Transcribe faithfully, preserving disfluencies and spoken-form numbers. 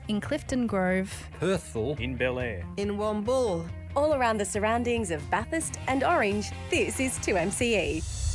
in Clifton Grove, Perthville, in Bel Air, in Wombull. All around the surroundings of Bathurst and Orange, this is two M C E.